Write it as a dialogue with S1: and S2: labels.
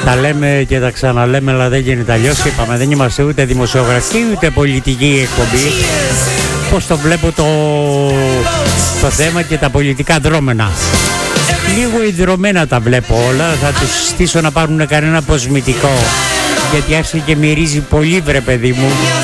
S1: Τα λέμε και τα ξαναλέμε, αλλά δεν γίνεται αλλιώς. Είπαμε, δεν είμαστε ούτε δημοσιογραφική ούτε πολιτική εκπομπή. Πώς το βλέπω το θέμα και τα πολιτικά δρόμενα. Λίγο ιδρωμένα τα βλέπω όλα. Θα τους στήσω να πάρουν κανένα αποσμητικό, γιατί άρχισε και μυρίζει πολύ, βρε παιδί μου.